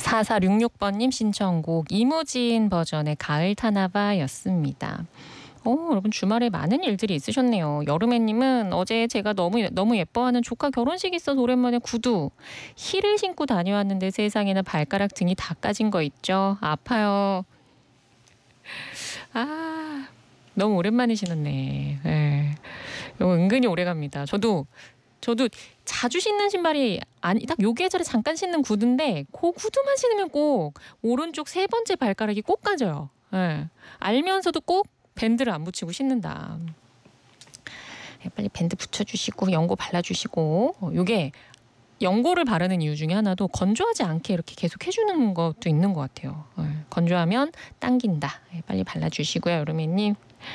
4466번님 신청곡 이무진 버전의 가을 타나바였습니다. 여러분 주말에 많은 일들이 있으셨네요. 여름애님은 어제 제가 너무 예뻐하는 조카 결혼식이 있어서 오랜만에 구두, 힐을 신고 다녀왔는데 세상에는 발가락 등이 다 까진 거 있죠. 아파요. 아, 너무 오랜만에 신었네. 예. 이거 은근히 오래갑니다. 저도 자주 신는 신발이 아니 딱 요 계절에 잠깐 신는 구두인데 그 구두만 신으면 꼭 오른쪽 세 번째 발가락이 꼭 까져요. 예. 알면서도 꼭 밴드를 안 붙이고 신는다. 빨리 밴드 붙여주시고 연고 발라주시고 요게 연고를 바르는 이유 중에 하나도 건조하지 않게 이렇게 계속 해주는 것도 있는 것 같아요. 건조하면 당긴다. 빨리 발라주시고요. 여름이님.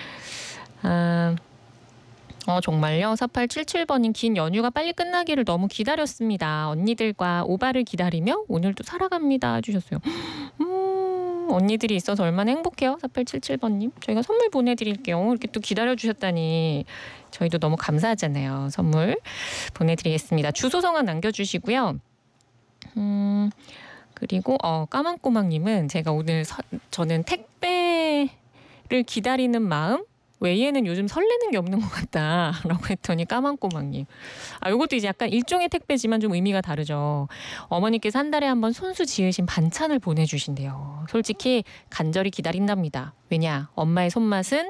정말요? 4877번님 긴 연휴가 빨리 끝나기를 너무 기다렸습니다. 언니들과 오바를 기다리며 오늘도 살아갑니다 해주셨어요. 언니들이 있어서 얼마나 행복해요. 4877번님. 저희가 선물 보내드릴게요. 이렇게 또 기다려주셨다니 저희도 너무 감사하잖아요. 선물 보내드리겠습니다. 주소 성함 남겨주시고요. 그리고 까만꼬막님은 제가 오늘 저는 택배를 기다리는 마음 외에는 요즘 설레는 게 없는 것 같다라고 했더니 까만꼬막님. 이것도 이제 약간 일종의 택배지만 좀 의미가 다르죠. 어머니께서 한 달에 한 번 손수 지으신 반찬을 보내주신대요. 솔직히 간절히 기다린답니다. 왜냐? 엄마의 손맛은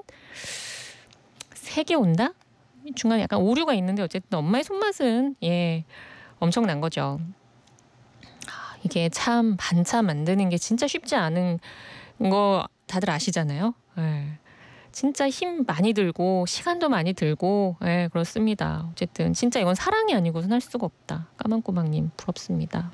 세게 온다? 중간에 약간 오류가 있는데 어쨌든 엄마의 손맛은 엄청난 거죠. 이게 참 반찬 만드는 게 진짜 쉽지 않은 거 다들 아시잖아요. 진짜 힘 많이 들고 시간도 많이 들고 그렇습니다. 어쨌든 진짜 이건 사랑이 아니고선 할 수가 없다. 까만꼬막님 부럽습니다.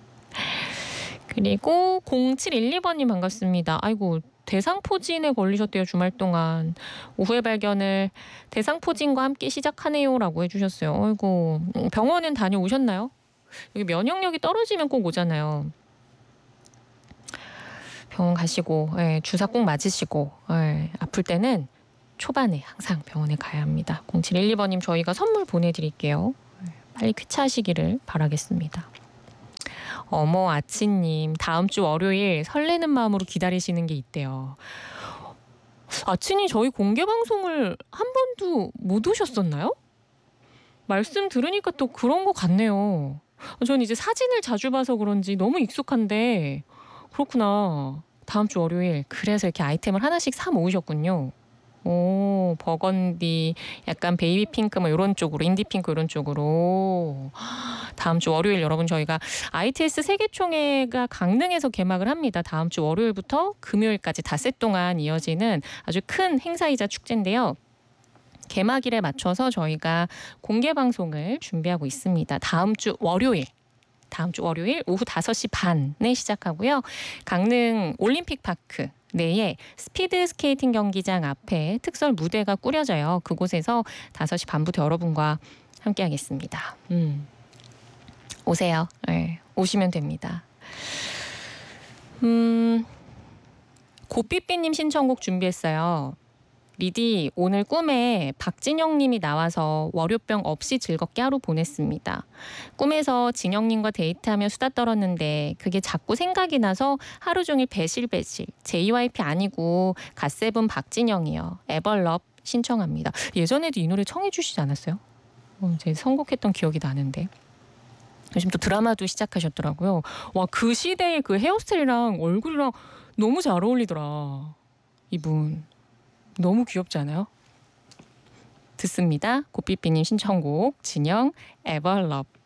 그리고 0712번님 반갑습니다. 아이고 대상포진에 걸리셨대요. 주말 동안. 오후에 발견을 대상포진과 함께 시작하네요 라고 해주셨어요. 아이고 병원은 다녀오셨나요? 여기 면역력이 떨어지면 꼭 오잖아요. 병원 가시고 주사 꼭 맞으시고 아플 때는 초반에 항상 병원에 가야 합니다. 0712번님 저희가 선물 보내드릴게요. 빨리 쾌차하시기를 바라겠습니다. 아치님 다음 주 월요일 설레는 마음으로 기다리시는 게 있대요. 아치님 저희 공개방송을 한 번도 못 오셨었나요? 말씀 들으니까 또 그런 것 같네요. 전 이제 사진을 자주 봐서 그런지 너무 익숙한데 그렇구나. 다음 주 월요일. 그래서 이렇게 아이템을 하나씩 사 모으셨군요. 오, 버건디, 약간 베이비 핑크 뭐 이런 쪽으로, 인디 핑크 이런 쪽으로. 다음 주 월요일 여러분 저희가 ITS 세계총회가 강릉에서 개막을 합니다. 다음 주 월요일부터 금요일까지 닷새 동안 이어지는 아주 큰 행사이자 축제인데요. 개막일에 맞춰서 저희가 공개 방송을 준비하고 있습니다. 다음 주 월요일 오후 5시 반에 시작하고요. 강릉 올림픽파크 내에 스피드 스케이팅 경기장 앞에 특설 무대가 꾸려져요. 그곳에서 5시 반부터 여러분과 함께하겠습니다. 오세요. 오시면 됩니다. 고삐삐님 신청곡 준비했어요. 리디 오늘 꿈에 박진영님이 나와서 월요병 없이 즐겁게 하루 보냈습니다. 꿈에서 진영님과 데이트하며 수다 떨었는데 그게 자꾸 생각이 나서 하루 종일 배실배실. JYP 아니고 갓세븐 박진영이요. 에벌럽 신청합니다. 예전에도 이 노래 청해 주시지 않았어요? 제가 선곡했던 기억이 나는데. 요즘 또 드라마도 시작하셨더라고요. 와, 그 시대의 그 헤어스타일이랑 얼굴이랑 너무 잘 어울리더라. 이분. 너무 귀엽지 않아요? 듣습니다. 고삐삐님 신청곡 진영 에버럽.